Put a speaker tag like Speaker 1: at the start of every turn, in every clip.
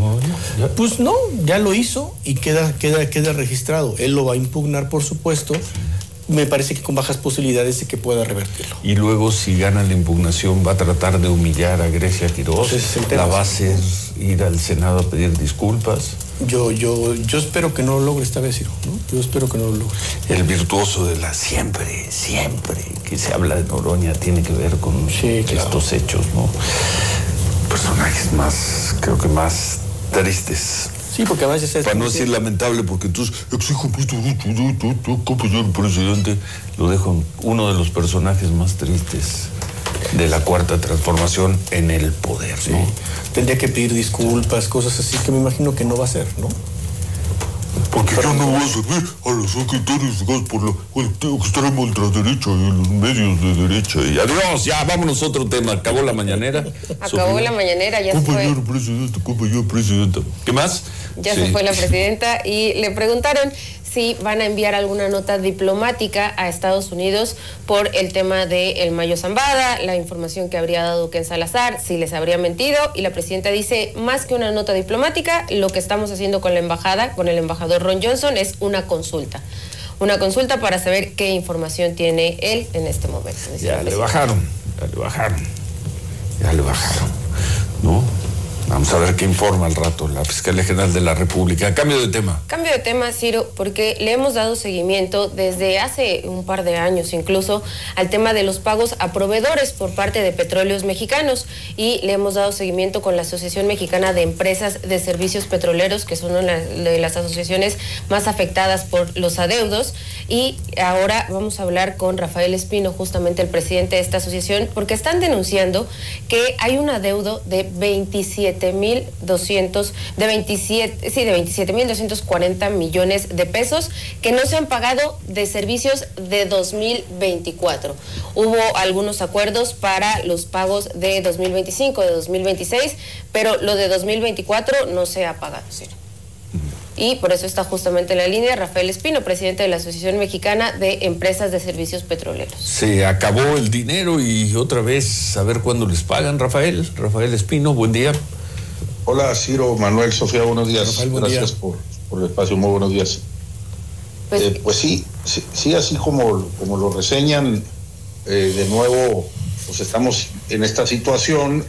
Speaker 1: No, ya.
Speaker 2: Pues no, ya lo hizo y queda registrado. Él lo va a impugnar, por supuesto. Me parece que con bajas posibilidades de que pueda revertirlo.
Speaker 1: Y luego, si gana la impugnación, va a tratar de humillar a Grecia Quiroz. La va a hacer ir al Senado a pedir disculpas.
Speaker 2: Yo espero que no lo logre esta vez, Ciro, ¿no? Yo espero que no lo logre.
Speaker 1: El virtuoso de la siempre que se habla de Noroña tiene que ver con estos hechos, ¿no? Personajes más, creo que más tristes.
Speaker 2: Sí, porque además ya sabes...
Speaker 1: Para no decir lamentable, porque entonces exijo mi derecho, compañero presidente. Lo dejo en uno de los personajes más tristes de la Cuarta Transformación en el poder, ¿no?
Speaker 2: Sí. Tendría que pedir disculpas, cosas así que me imagino que no va a hacer, ¿no?
Speaker 1: Porque yo no voy a servir a los secretarios de gas por la extrema ultraderecha y los medios de derecha. Y adiós, ya, vámonos a otro tema. ¿Acabó la mañanera?
Speaker 3: Acabó la mañanera, ya se fue.
Speaker 1: Compañero presidente. ¿Qué más?
Speaker 3: Ya se fue la presidenta y le preguntaron si van a enviar alguna nota diplomática a Estados Unidos por el tema del Mayo Zambada, la información que habría dado Ken Salazar, si les habría mentido, y la presidenta dice, más que una nota diplomática, lo que estamos haciendo con la embajada, con el embajador Ron Johnson, es una consulta para saber qué información tiene él en este momento.
Speaker 1: Ya le bajaron, ¿no? Vamos a ver qué informa al rato la Fiscalía General de la República. Cambio de tema,
Speaker 3: Ciro, porque le hemos dado seguimiento desde hace un par de años incluso al tema de los pagos a proveedores por parte de Petróleos Mexicanos, y le hemos dado seguimiento con la Asociación Mexicana de Empresas de Servicios Petroleros, que son una de las asociaciones más afectadas por los adeudos, y ahora vamos a hablar con Rafael Espino, justamente el presidente de esta asociación, porque están denunciando que hay un adeudo de 27.240 millones de pesos que no se han pagado de servicios de 2024. Hubo algunos acuerdos para los pagos de 2025, de 2026, pero lo de 2024 no se ha pagado, ¿sí? Y por eso está justamente en la línea Rafael Espino, presidente de la Asociación Mexicana de Empresas de Servicios Petroleros. Se
Speaker 1: acabó el dinero y otra vez a ver cuándo les pagan, Rafael Espino, buen día.
Speaker 4: Hola, Ciro, Manuel, Sofía, buenos días.
Speaker 2: Rafael,
Speaker 4: gracias por el espacio, muy buenos días. Pues sí, así como lo reseñan, de nuevo, pues estamos en esta situación.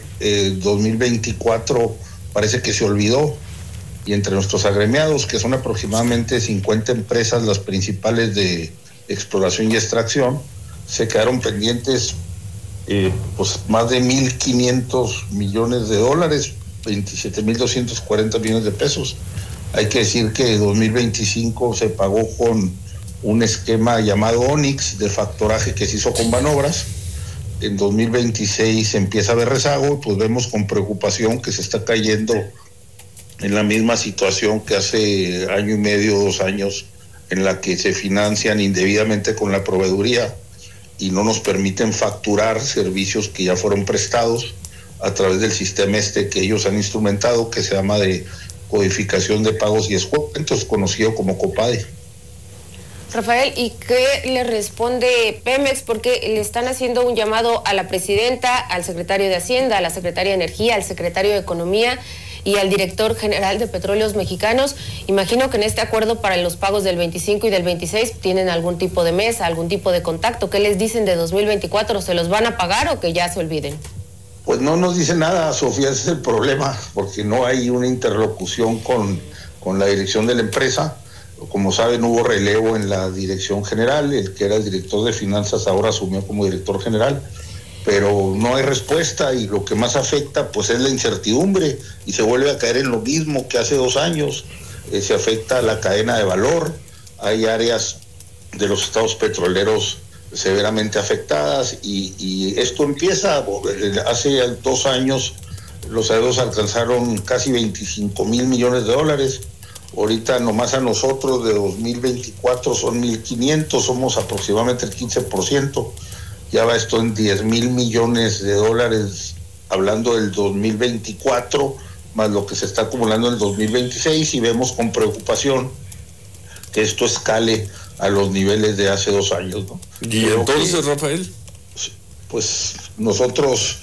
Speaker 4: 2024 parece que se olvidó, y entre nuestros agremiados, que son aproximadamente 50 empresas, las principales de exploración y extracción, se quedaron pendientes pues más de 1.500 millones de dólares, 27.240 millones de pesos. Hay que decir que 2025 se pagó con un esquema llamado Onix de factoraje que se hizo con Banobras. En 2026 empieza a haber rezago, pues vemos con preocupación que se está cayendo en la misma situación que hace año y medio, 2 años, en la que se financian indebidamente con la proveeduría y no nos permiten facturar servicios que ya fueron prestados a través del sistema que ellos han instrumentado, que se llama de codificación de pagos y descuentos, conocido como COPADE.
Speaker 3: Rafael, ¿y qué le responde Pemex? Porque le están haciendo un llamado a la presidenta, al secretario de Hacienda, a la secretaria de Energía, al secretario de Economía y al director general de Petróleos Mexicanos. Imagino que en este acuerdo para los pagos del 25 y del 26 tienen algún tipo de mesa, algún tipo de contacto. ¿Qué les dicen de 2024? ¿Se los van a pagar o que ya se olviden?
Speaker 4: Pues no nos dice nada, Sofía, ese es el problema, porque no hay una interlocución con la dirección de la empresa. Como saben, hubo relevo en la dirección general, el que era el director de finanzas ahora asumió como director general, pero no hay respuesta, y lo que más afecta pues es la incertidumbre, y se vuelve a caer en lo mismo que hace 2 años. Se afecta a la cadena de valor, hay áreas de los estados petroleros severamente afectadas, y esto empieza, hace 2 años los adeudos alcanzaron casi 25,000 millones de dólares. Ahorita nomás a nosotros de 2024 son 1.500, somos aproximadamente el 15%. Ya va esto en 10,000 millones de dólares, hablando del 2024, más lo que se está acumulando en el 2026, y vemos con preocupación que esto escale a los niveles de hace 2 años, ¿no?
Speaker 1: Y entonces, Rafael,
Speaker 4: pues nosotros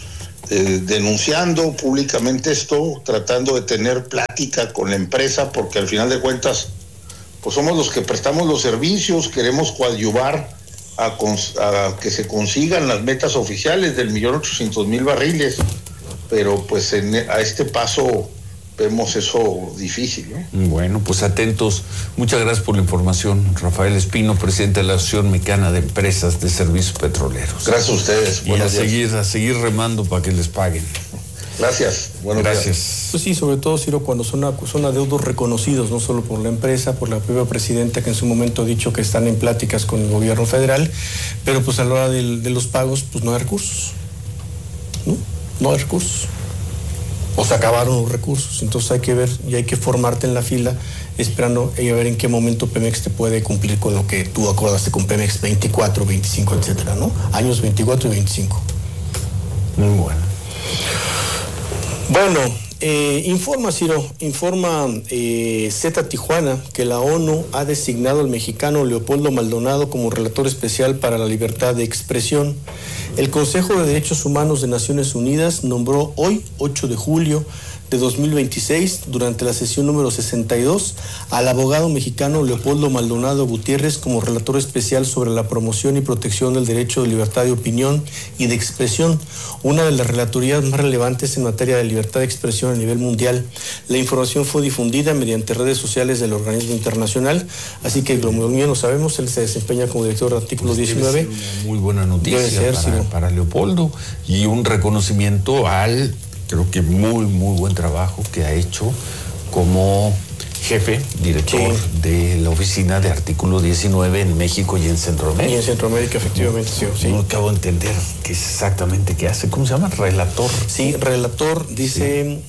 Speaker 4: denunciando públicamente esto, tratando de tener plática con la empresa, porque al final de cuentas, pues somos los que prestamos los servicios, queremos coadyuvar a que se consigan las metas oficiales del 1.800.000 barriles, pero pues a este paso vemos eso difícil, ¿no?
Speaker 1: Bueno, pues atentos. Muchas gracias por la información, Rafael Espino, presidente de la Asociación Mexicana de Empresas de Servicios Petroleros.
Speaker 4: Gracias a ustedes.
Speaker 1: Y a seguir remando para que les paguen.
Speaker 4: Gracias.
Speaker 1: Bueno, gracias.
Speaker 2: Pues sí, sobre todo, Ciro, cuando son adeudos reconocidos, no solo por la empresa, por la propia presidenta, que en su momento ha dicho que están en pláticas con el gobierno federal, pero pues a la hora de los pagos, pues no hay recursos. No hay recursos. O se acabaron los recursos. Entonces hay que ver y hay que formarte en la fila esperando a ver en qué momento Pemex te puede cumplir con lo que tú acordaste con Pemex 24, 25, etcétera, ¿no? Años 24 y 25.
Speaker 1: Muy bueno.
Speaker 2: Bueno, informa Z Tijuana que la ONU ha designado al mexicano Leopoldo Maldonado como relator especial para la libertad de expresión. El Consejo de Derechos Humanos de Naciones Unidas nombró hoy, 8 de julio de 2026, durante la sesión número 62, al abogado mexicano Leopoldo Maldonado Gutiérrez como relator especial sobre la promoción y protección del derecho de libertad de opinión y de expresión, una de las relatorías más relevantes en materia de libertad de expresión a nivel mundial. La información fue difundida mediante redes sociales del organismo internacional, así que como bien lo sabemos, él se desempeña como director del artículo 19.
Speaker 1: Debe ser una muy buena noticia para Leopoldo y un reconocimiento al, creo que muy buen trabajo que ha hecho como jefe, director de la oficina de artículo 19 en México y en Centroamérica.
Speaker 2: Y en Centroamérica, efectivamente, sí.
Speaker 1: No acabo de entender qué es exactamente qué hace. ¿Cómo se llama? Relator.
Speaker 2: Sí, relator, dice,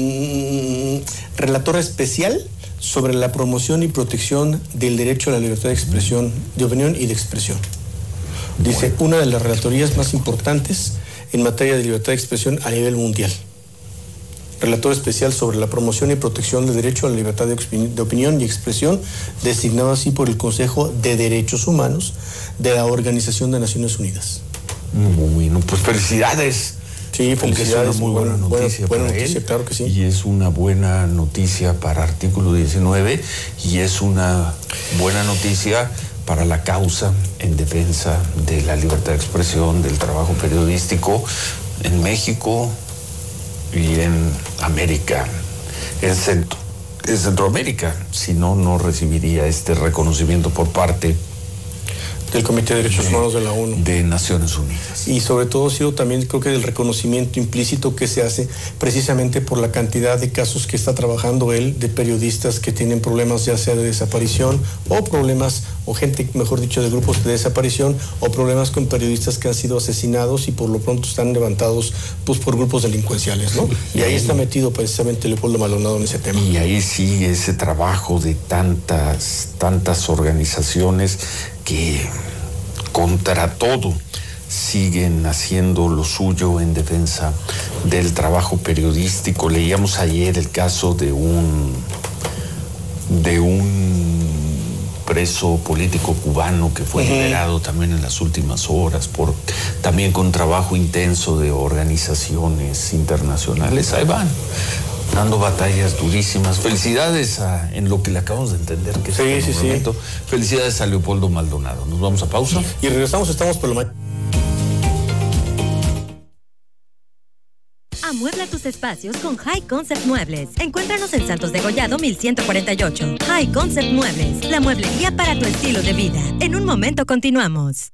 Speaker 2: relator especial sobre la promoción y protección del derecho a la libertad de expresión, de opinión y de expresión. Dice, una de las relatorías más importantes en materia de libertad de expresión a nivel mundial. Relator especial sobre la promoción y protección del derecho a la libertad de opinión y expresión, designado así por el Consejo de Derechos Humanos de la Organización de Naciones Unidas.
Speaker 1: Muy bueno, pues felicidades.
Speaker 2: Sí, felicidades.
Speaker 1: Es una muy buena noticia para él.
Speaker 2: Claro que sí.
Speaker 1: Y es una buena noticia para artículo 19 y es una buena noticia para la causa en defensa de la libertad de expresión, del trabajo periodístico en México y en América, en Centroamérica. Si no, no recibiría este reconocimiento por parte
Speaker 2: del Comité de Derechos Humanos de la ONU.
Speaker 1: De Naciones Unidas.
Speaker 2: Y sobre todo, Ciro, también creo que del reconocimiento implícito que se hace precisamente por la cantidad de casos que está trabajando él, de periodistas que tienen problemas ya sea de desaparición o problemas, o gente, mejor dicho, de grupos de desaparición o problemas con periodistas que han sido asesinados y por lo pronto están levantados pues por grupos delincuenciales, ¿no? Y ahí está metido precisamente Leopoldo Maldonado en ese tema.
Speaker 1: Y ahí sí, ese trabajo de tantas organizaciones que contra todo siguen haciendo lo suyo en defensa del trabajo periodístico. Leíamos ayer el caso de un preso político cubano que fue liberado también en las últimas horas también con trabajo intenso de organizaciones internacionales. Ahí van dando batallas durísimas. Felicidades en lo que le acabamos de entender que es el momento. Felicidades a Leopoldo Maldonado. Nos vamos a pausa.
Speaker 2: Y regresamos, estamos por lo mañana.
Speaker 5: Amuebla tus espacios con High Concept Muebles. Encuéntranos en Santos de Gollado 1148. High Concept Muebles, la mueblería para tu estilo de vida. En un momento continuamos.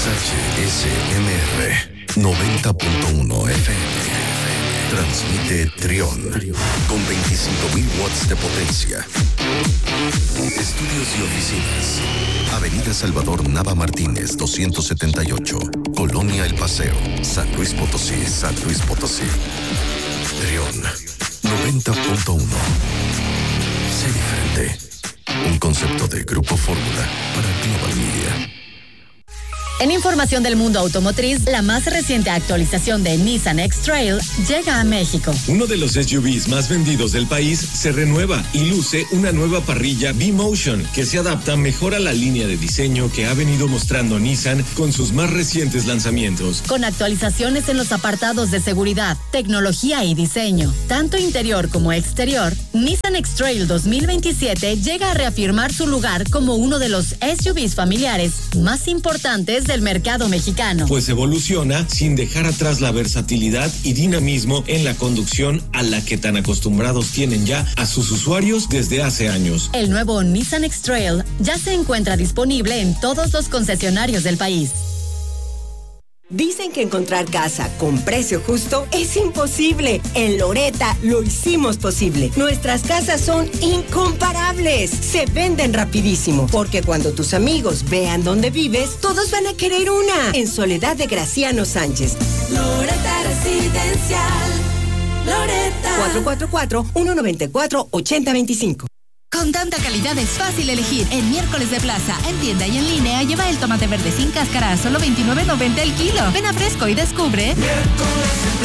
Speaker 6: XHSMR 90.1 FM. Transmite Trión con 25.000 watts de potencia. Estudios y oficinas. Avenida Salvador Nava Martínez, 278. Colonia El Paseo, San Luis Potosí, San Luis Potosí. Trión 90.1. Sé diferente. Un concepto de Grupo Fórmula para Global Media.
Speaker 5: En información del mundo automotriz, la más reciente actualización de Nissan X-Trail llega a México.
Speaker 7: Uno de los SUVs más vendidos del país se renueva y luce una nueva parrilla V-Motion que se adapta mejor a la línea de diseño que ha venido mostrando Nissan con sus más recientes lanzamientos.
Speaker 5: Con actualizaciones en los apartados de seguridad, tecnología y diseño, tanto interior como exterior, Nissan X-Trail 2027 llega a reafirmar su lugar como uno de los SUVs familiares más importantes del mercado mexicano.
Speaker 7: Pues evoluciona sin dejar atrás la versatilidad y dinamismo en la conducción a la que tan acostumbrados tienen ya a sus usuarios desde hace años.
Speaker 5: El nuevo Nissan X-Trail ya se encuentra disponible en todos los concesionarios del país.
Speaker 8: Dicen que encontrar casa con precio justo es imposible. En Loretta lo hicimos posible. Nuestras casas son incomparables. Se venden rapidísimo. Porque cuando tus amigos vean dónde vives, todos van a querer una. En Soledad de Graciano Sánchez.
Speaker 9: Loretta Residencial. Loretta.
Speaker 8: 444-194-8025.
Speaker 5: Con tanta calidad es fácil elegir. En Miércoles de Plaza, en tienda y en línea, lleva el tomate verde sin cáscara a solo $29.90 el kilo. Ven a Fresco y descubre.
Speaker 9: Miércoles en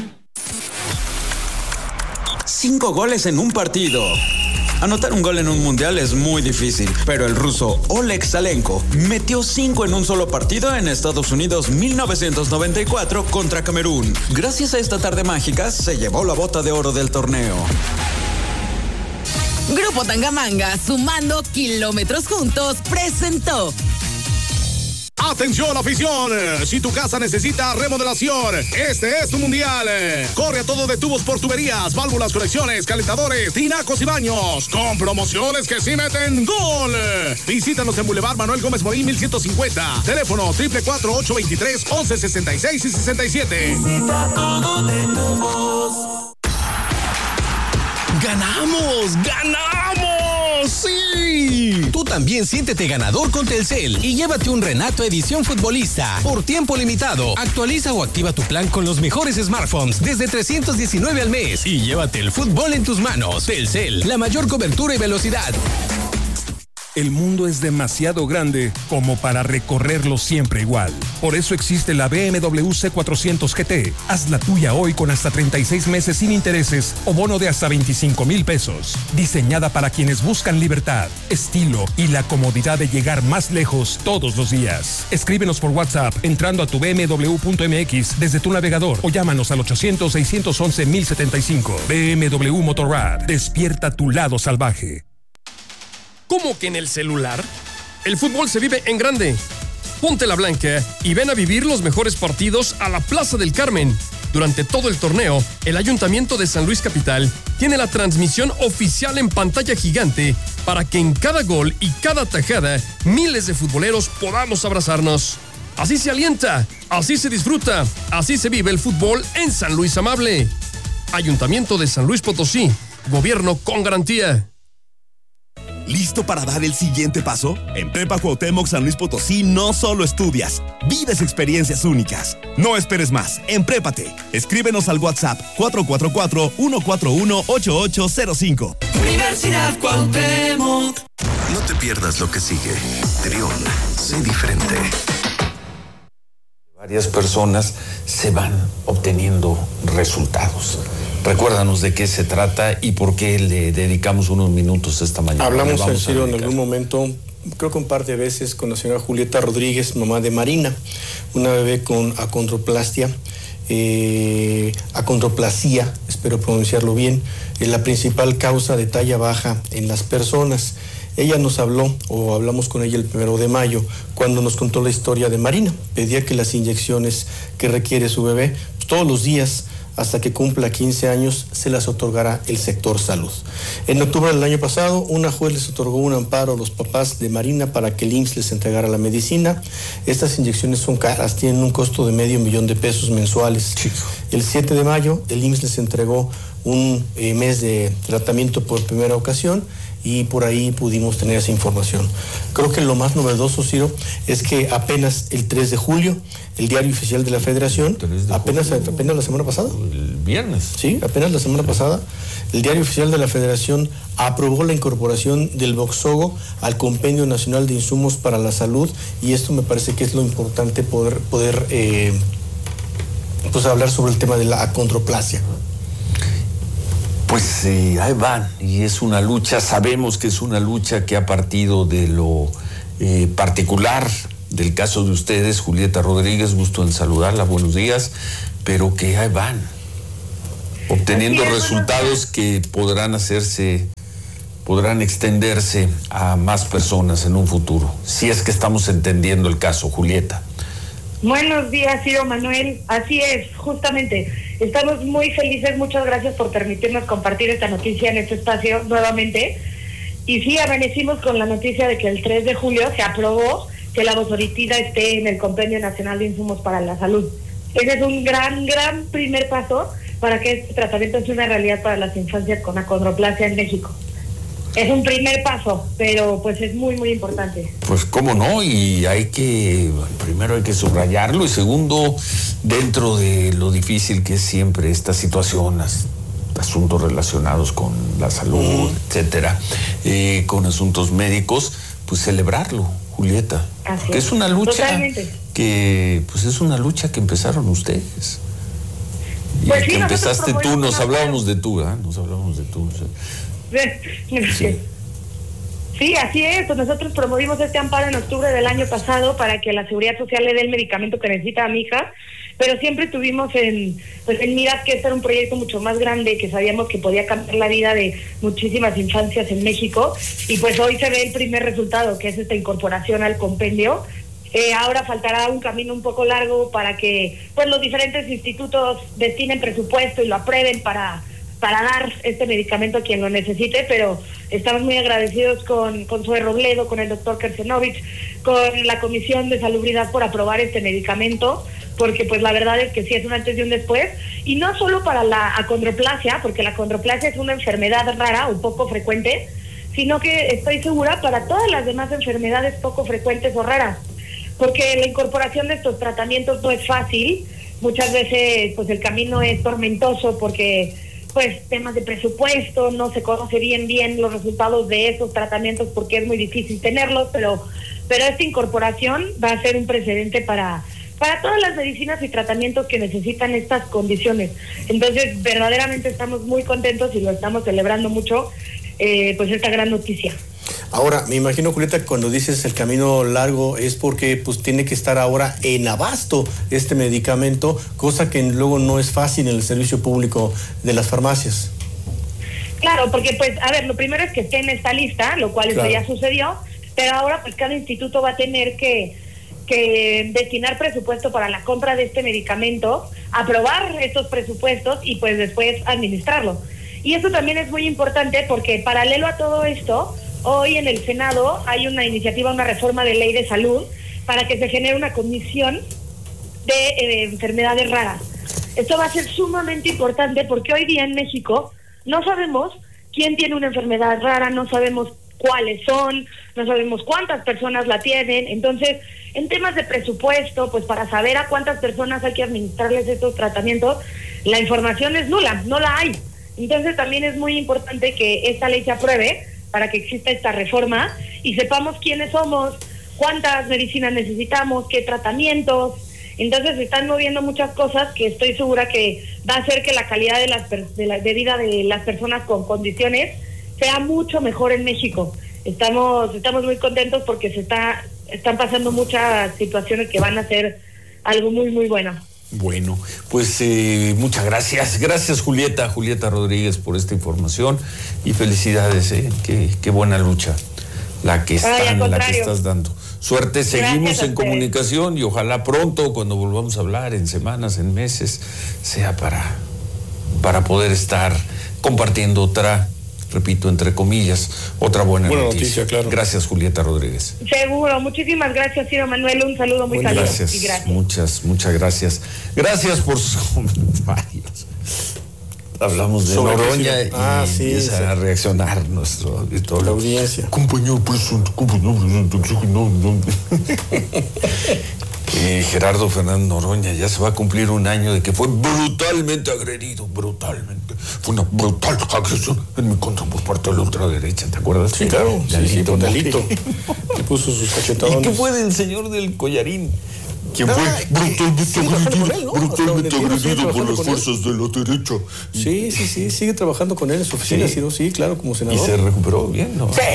Speaker 10: Plaza. 5 goles en un partido. Anotar un gol en un mundial es muy difícil, pero el ruso Oleg Salenko metió 5 en un solo partido en Estados Unidos 1994 contra Camerún. Gracias a esta tarde mágica, se llevó la bota de oro del torneo.
Speaker 11: Grupo Tangamanga, sumando kilómetros juntos, presentó.
Speaker 12: ¡Atención, afición! Si tu casa necesita remodelación, este es tu mundial. Corre a todo de tubos por tuberías, válvulas, conexiones, calentadores, tinacos y baños, con promociones que sí meten gol. Visítanos en Boulevard Manuel Gómez Morín 1150. Teléfono 444-823-1166 y 67.
Speaker 9: Visita todo de tubos.
Speaker 13: ¡Ganamos! ¡Ganamos! ¡Sí! Tú también siéntete ganador con Telcel y llévate un Renato Edición Futbolista por tiempo limitado. Actualiza o activa tu plan con los mejores smartphones desde $319 al mes y llévate el fútbol en tus manos. Telcel, la mayor cobertura y velocidad.
Speaker 14: El mundo es demasiado grande como para recorrerlo siempre igual. Por eso existe la BMW C400 GT. Haz la tuya hoy con hasta 36 meses sin intereses o bono de hasta $25,000. Diseñada para quienes buscan libertad, estilo y la comodidad de llegar más lejos todos los días. Escríbenos por WhatsApp entrando a tu bmw.mx desde tu navegador o llámanos al 800-611-1075. BMW Motorrad. Despierta tu lado salvaje.
Speaker 15: ¿Cómo que en el celular? El fútbol se vive en grande. Ponte la blanca y ven a vivir los mejores partidos a la Plaza del Carmen. Durante todo el torneo, el Ayuntamiento de San Luis Capital tiene la transmisión oficial en pantalla gigante para que en cada gol y cada tajada miles de futboleros podamos abrazarnos. Así se alienta, así se disfruta, así se vive el fútbol en San Luis Amable. Ayuntamiento de San Luis Potosí, gobierno con garantía.
Speaker 16: ¿Listo para dar el siguiente paso? En Prepa Cuauhtémoc San Luis Potosí no solo estudias, vives experiencias únicas. No esperes más, emprépate. Escríbenos al WhatsApp 444-141-8805.
Speaker 9: Universidad Cuauhtémoc.
Speaker 6: No te pierdas lo que sigue. Trión, sé diferente.
Speaker 1: Varias personas se van obteniendo resultados. Recuérdanos de qué se trata y por qué le dedicamos unos minutos esta mañana.
Speaker 2: Hablamos en algún momento, creo que un par de veces, con la señora Julieta Rodríguez, mamá de Marina, una bebé con acondroplasia, espero pronunciarlo bien, es la principal causa de talla baja en las personas. Ella nos habló, o hablamos con ella el 1 de mayo, cuando nos contó la historia de Marina. Pedía que las inyecciones que requiere su bebé, todos los días, hasta que cumpla 15 años, se las otorgará el sector salud. En octubre del año pasado, una juez les otorgó un amparo a los papás de Marina para que el IMSS les entregara la medicina. Estas inyecciones son caras, tienen un costo de $500,000 mensuales. El 7 de mayo, el IMSS les entregó un mes de tratamiento por primera ocasión, y por ahí pudimos tener esa información. Creo que lo más novedoso, Ciro, es que apenas el 3 de julio, el Diario Oficial de la Federación, apenas la semana pasada.
Speaker 1: El viernes.
Speaker 2: Sí, apenas la semana pasada, el Diario Oficial de la Federación aprobó la incorporación del Voxzogo al Compendio Nacional de Insumos para la Salud, y esto me parece que es lo importante, poder pues hablar sobre el tema de la acondroplasia.
Speaker 1: Pues ahí van, y es una lucha, sabemos que es una lucha que ha partido de lo particular del caso de ustedes. Julieta Rodríguez, gusto en saludarla, buenos días, pero que ahí van, obteniendo resultados que podrán extenderse a más personas en un futuro, si es que estamos entendiendo el caso, Julieta.
Speaker 17: Buenos días, Ciro Manuel. Así es, justamente. Estamos muy felices, muchas gracias por permitirnos compartir esta noticia en este espacio nuevamente. Y sí, amanecimos con la noticia de que el 3 de julio se aprobó que la vosoritida esté en el Compendio Nacional de Insumos para la Salud. Ese es un gran primer paso para que este tratamiento sea una realidad para las infancias con acondroplasia en México. Es un primer paso, pero pues es muy importante.
Speaker 1: Pues cómo no, y primero hay que subrayarlo, y segundo, dentro de lo difícil que es siempre esta situación, asuntos relacionados con la salud, etcétera, con asuntos médicos, pues celebrarlo, Julieta.
Speaker 17: Así
Speaker 1: que es una lucha.
Speaker 17: Totalmente.
Speaker 1: Que pues es una lucha que empezaron ustedes. Y
Speaker 17: pues
Speaker 1: que
Speaker 17: sí,
Speaker 1: empezaste tú, nos hablábamos de tú,
Speaker 17: Sí, así es. Pues nosotros promovimos este amparo en octubre del año pasado para que la Seguridad Social le dé el medicamento que necesita a mi hija, pero siempre tuvimos en miras que este era un proyecto mucho más grande, que sabíamos que podía cambiar la vida de muchísimas infancias en México, y pues hoy se ve el primer resultado, que es esta incorporación al compendio. Ahora faltará un camino un poco largo para que pues los diferentes institutos destinen presupuesto y lo aprueben para dar este medicamento a quien lo necesite, pero estamos muy agradecidos con Zoe Robledo, con el doctor Kersenovich, con la Comisión de Salubridad por aprobar este medicamento, porque pues la verdad es que sí es un antes y un después, y no solo para la acondroplasia, porque la acondroplasia es una enfermedad rara o poco frecuente, sino que estoy segura para todas las demás enfermedades poco frecuentes o raras, porque la incorporación de estos tratamientos no es fácil, muchas veces pues el camino es tormentoso porque pues temas de presupuesto, no se conoce bien los resultados de esos tratamientos porque es muy difícil tenerlos, pero esta incorporación va a ser un precedente para todas las medicinas y tratamientos que necesitan estas condiciones. Entonces, verdaderamente estamos muy contentos y lo estamos celebrando mucho, pues esta gran noticia.
Speaker 2: Ahora, me imagino, Julieta, cuando dices el camino largo es porque pues tiene que estar ahora en abasto este medicamento, cosa que luego no es fácil en el servicio público de las farmacias.
Speaker 17: Claro, porque pues, a ver, lo primero es que esté en esta lista, lo cual
Speaker 2: claro,
Speaker 17: eso ya sucedió, pero ahora pues cada instituto va a tener que destinar presupuesto para la compra de este medicamento, aprobar estos presupuestos y pues después administrarlo. Y eso también es muy importante porque paralelo a todo esto, hoy en el Senado hay una iniciativa, una reforma de ley de salud para que se genere una comisión de enfermedades raras. Esto va a ser sumamente importante porque hoy día en México no sabemos quién tiene una enfermedad rara, no sabemos cuáles son, no sabemos cuántas personas la tienen. Entonces, en temas de presupuesto, pues para saber a cuántas personas hay que administrarles estos tratamientos, la información es nula, no la hay. Entonces también es muy importante que esta ley se apruebe para que exista esta reforma y sepamos quiénes somos, cuántas medicinas necesitamos, qué tratamientos. Entonces se están moviendo muchas cosas que estoy segura que va a hacer que la calidad de vida de las personas con condiciones sea mucho mejor en México. Estamos muy contentos porque están pasando muchas situaciones que van a ser algo muy bueno.
Speaker 1: Bueno, pues muchas gracias. Gracias, Julieta Rodríguez, por esta información y felicidades, qué buena lucha la que estás dando. Suerte, seguimos en comunicación y ojalá pronto, cuando volvamos a hablar, en semanas, en meses, sea para poder estar compartiendo otra, repito, entre comillas, otra buena noticia. Claro. Gracias, Julieta Rodríguez.
Speaker 17: Seguro, muchísimas gracias, Ciro Manuel, un saludo muy caluroso.
Speaker 1: Gracias, muchas gracias. Gracias por sus comentarios. hablamos de Noroña y empieza a reaccionar nuestro auditor.
Speaker 2: La audiencia.
Speaker 1: Compañero presidente. Gerardo Fernández Noroña ya se va a cumplir un año de que fue brutalmente agredido, brutalmente. Fue una brutal agresión en mi contra por parte de la ultraderecha, ¿te acuerdas?
Speaker 2: Sí, claro. Delito. Que puso sus cachetadones.
Speaker 1: ¿Y qué fue del señor del collarín? ¿Quién fue? Brutalmente agredido por las fuerzas de la derecha.
Speaker 2: Sí, sigue trabajando con él en su oficina, sí, claro, como senador.
Speaker 1: ¿Y se recuperó bien? ¿No?
Speaker 2: Sí,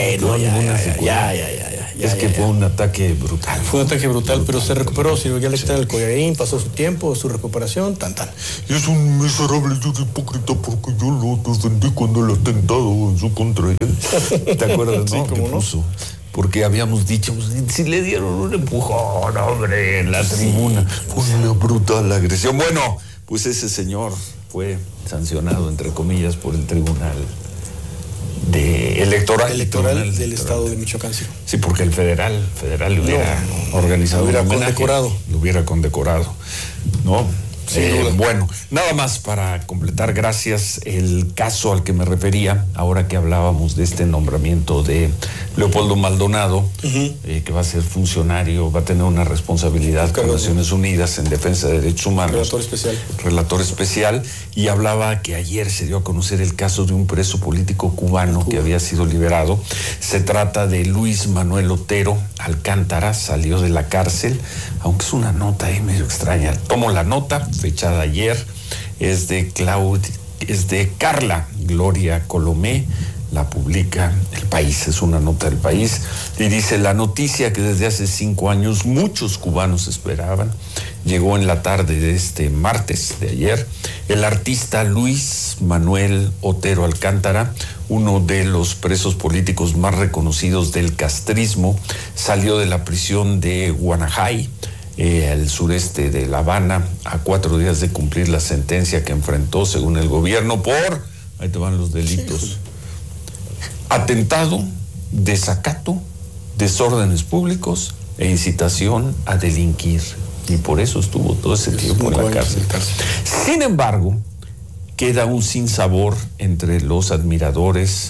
Speaker 1: Es que fue un ataque brutal.
Speaker 2: Fue un ataque brutal, pero se recuperó, ya le quitaron el collarín, pasó su tiempo, su recuperación, tan.
Speaker 1: Y es un miserable y hipócrita porque yo lo defendí cuando el atentado en su contra. ¿Te acuerdas, no? ¿Cómo no? Porque habíamos dicho, si le dieron un empujón, hombre, en la tribuna, fue una brutal agresión. Bueno, pues ese señor fue sancionado, entre comillas, por el Tribunal Electoral
Speaker 2: del Estado de Michoacán.
Speaker 1: Sí, porque el federal le hubiera organizado,
Speaker 2: lo hubiera condecorado,
Speaker 1: ¿no? Bueno, nada más para completar, gracias, el caso al que me refería, ahora que hablábamos de este nombramiento de Leopoldo Maldonado, que va a ser funcionario, va a tener una responsabilidad con Naciones Unidas en defensa de derechos humanos. Relator especial, y hablaba que ayer se dio a conocer el caso de un preso político cubano que había sido liberado. Se trata de Luis Manuel Otero Alcántara, salió de la cárcel, aunque es una nota ahí medio extraña. Tomo la nota, fechada ayer, es de Carla Gloria Colomé, la publica El País, es una nota del País, y dice: la noticia que desde hace 5 años muchos cubanos esperaban, llegó en la tarde de este martes de ayer. El artista Luis Manuel Otero Alcántara, uno de los presos políticos más reconocidos del castrismo, salió de la prisión de Guanajay, al sureste de La Habana, a 4 días de cumplir la sentencia que enfrentó, según el gobierno, por, ahí te van los delitos: atentado, desacato, desórdenes públicos e incitación a delinquir. Y por eso estuvo todo ese tiempo en la cárcel. Sin embargo, queda un sinsabor entre los admiradores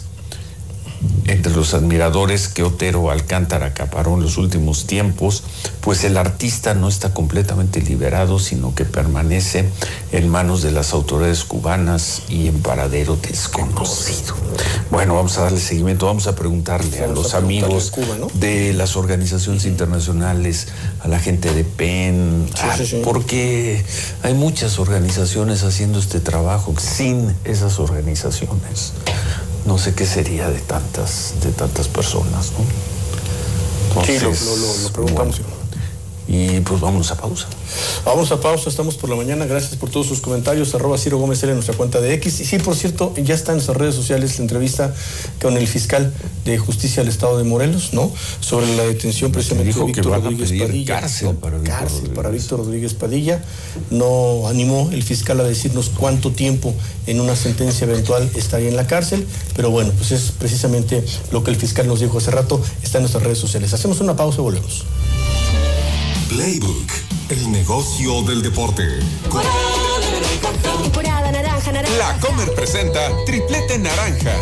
Speaker 1: que Otero Alcántara acaparó en los últimos tiempos, pues el artista no está completamente liberado, sino que permanece en manos de las autoridades cubanas y en paradero desconocido. Bueno, vamos a darle seguimiento, vamos a preguntarle a los amigos de las organizaciones internacionales, a la gente de PEN, porque hay muchas organizaciones haciendo este trabajo. Sin esas organizaciones, no sé qué sería de tantas personas, ¿no? Entonces,
Speaker 2: sí, lo preguntamos.
Speaker 1: Bueno, y pues vamos a pausa.
Speaker 2: Vamos a pausa, estamos por la mañana. Gracias por todos sus comentarios. @Ciro Gómez L en nuestra cuenta de X. Y sí, por cierto, ya está en nuestras redes sociales la entrevista con el fiscal de Justicia del Estado de Morelos, ¿no? Sobre la detención precisamente de Víctor Rodríguez Padilla.
Speaker 1: Cárcel
Speaker 2: para Víctor Rodríguez Padilla. No animó el fiscal a decirnos cuánto tiempo en una sentencia eventual estaría en la cárcel, pero bueno, pues es precisamente lo que el fiscal nos dijo hace rato. Está en nuestras redes sociales. Hacemos una pausa y volvemos.
Speaker 18: Playbook, el negocio del deporte.
Speaker 9: Temporada naranja.
Speaker 18: La Comer presenta Triplete Naranja.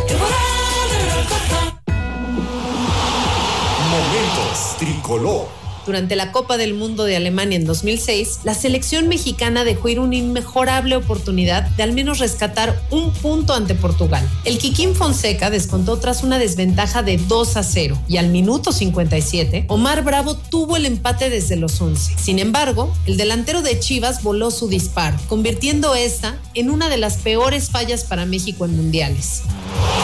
Speaker 18: Momentos Tricolor.
Speaker 19: Durante la Copa del Mundo de Alemania en 2006, la selección mexicana dejó ir una inmejorable oportunidad de al menos rescatar un punto ante Portugal. El Kikín Fonseca descontó tras una desventaja de 2-0 y al minuto 57, Omar Bravo tuvo el empate desde los 11. Sin embargo, el delantero de Chivas voló su disparo, convirtiendo esta en una de las peores fallas para México en mundiales.